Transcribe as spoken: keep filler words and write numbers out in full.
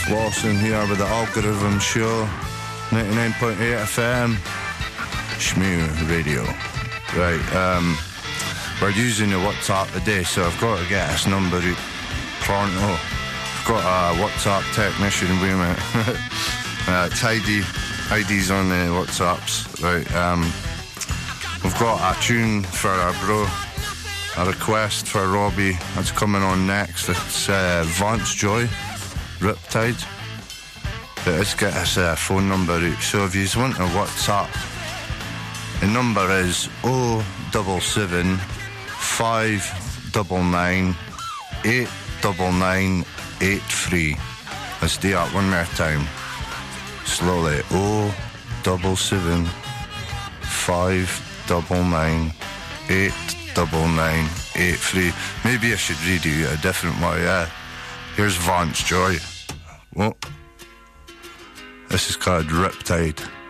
Lawson here with the Algorithm Show, ninety-nine point eight F M, Shmoo Radio. Right, um, we're using the WhatsApp today, so I've got to get this number out pronto. I've got a WhatsApp technician with me. uh, it's Heidi. Heidi's on the WhatsApps. Right, um, we've got a tune for our bro, a request for Robbie that's coming on next. It's uh, Vance Joy, Riptide. But let's get his uh, phone number out. So if you want a WhatsApp, the number is oh seven seven, five nine nine, eight nine nine eight three. Let's do that one more time. Slowly. oh seven seven, five nine nine, eight nine nine eight three. Maybe I should read you a different way, yeah. Here's Vance Joy. Oh. This is called Riptide.